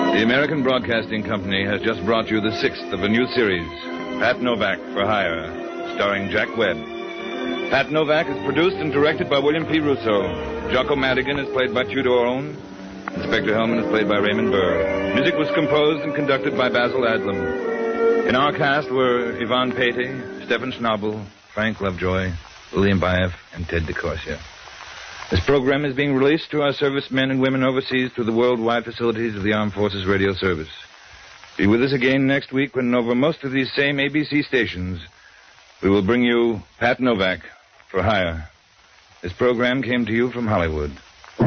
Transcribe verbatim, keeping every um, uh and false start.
The American Broadcasting Company has just brought you the sixth of a new series, Pat Novak for Hire, starring Jack Webb. Pat Novak is produced and directed by William P. Russo. Jocko Madigan is played by Tudor Owen. Inspector Hellman is played by Raymond Burr. Music was composed and conducted by Basil Adlam. In our cast were Yvonne Patey, Stephen Schnabel, Frank Lovejoy, William Baeff, and Ted DeCorsia. This program is being released to our servicemen and women overseas through the worldwide facilities of the Armed Forces Radio Service. Be with us again next week when over most of these same A B C stations, we will bring you Pat Novak for Hire. This program came to you from Hollywood.